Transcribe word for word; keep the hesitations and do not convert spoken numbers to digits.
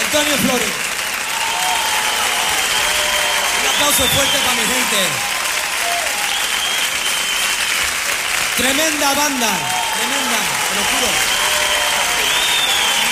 Antonio Flores. Un aplauso fuerte para mi gente. Tremenda banda, tremenda, te lo juro.